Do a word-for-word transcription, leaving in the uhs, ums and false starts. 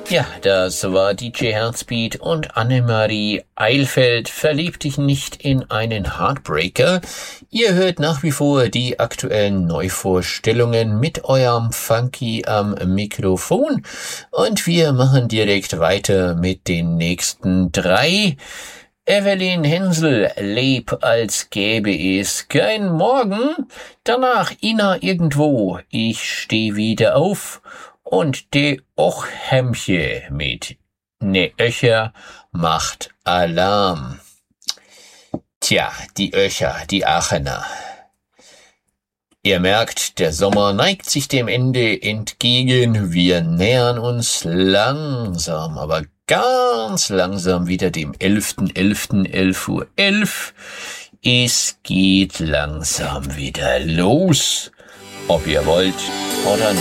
Ja, das war D J Herzbeat und Annemarie Eilfeld. Verlieb dich nicht in einen Heartbreaker. Ihr hört nach wie vor die aktuellen Neuvorstellungen mit eurem Funky am Mikrofon. Und wir machen direkt weiter mit den nächsten drei. Evelyn Hensel, leb als gäbe es kein Morgen. Danach Ina irgendwo, ich steh wieder auf. Und de Ochhemche mit ne Öcher macht Alarm. Tja, die Öcher, die Aachener. Ihr merkt, der Sommer neigt sich dem Ende entgegen. Wir nähern uns langsam, aber ganz langsam wieder dem elften elften elf Uhr elf. Es geht langsam wieder los, ob ihr wollt oder nicht.